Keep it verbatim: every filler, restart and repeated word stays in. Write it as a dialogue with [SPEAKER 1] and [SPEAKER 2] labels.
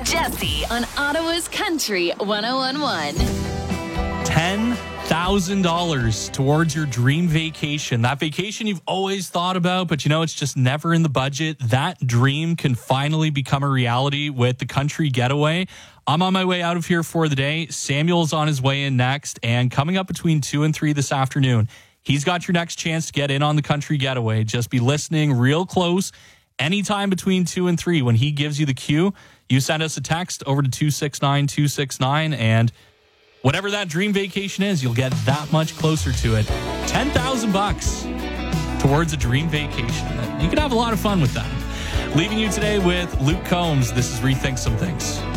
[SPEAKER 1] Jesse on Ottawa's Country one oh one point one.
[SPEAKER 2] ten thousand dollars towards your dream vacation. That vacation you've always thought about, but you know, it's just never in the budget. That dream can finally become a reality with the Country Getaway. I'm on my way out of here for the day. Samuel's on his way in next, and coming up between two and three this afternoon, he's got your next chance to get in on the Country Getaway. Just be listening real close. Anytime between two and three, when he gives you the cue, you send us a text over to two six nine two six nine, and whatever that dream vacation is, you'll get that much closer to it. ten thousand bucks towards a dream vacation. You can have a lot of fun with that. Leaving you today with Luke Combs. This is Rethink Some Things.